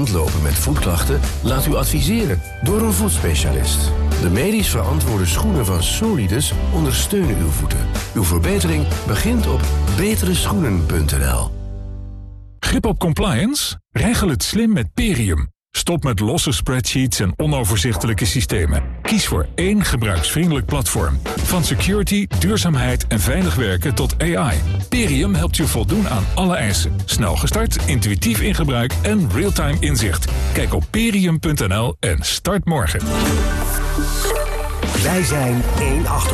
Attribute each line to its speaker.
Speaker 1: rondlopen met voetklachten? Laat u adviseren door een voetspecialist. De medisch verantwoorde schoenen van Solidus ondersteunen uw voeten. Uw verbetering begint op betereschoenen.nl.
Speaker 2: Grip op compliance? Regel het slim met Perium. Stop met losse spreadsheets en onoverzichtelijke systemen. Kies voor één gebruiksvriendelijk platform. Van security, duurzaamheid en veilig werken tot AI. Perium helpt je voldoen aan alle eisen. Snel gestart, intuïtief in gebruik en real-time inzicht. Kijk op perium.nl en start morgen.
Speaker 3: Wij zijn 188.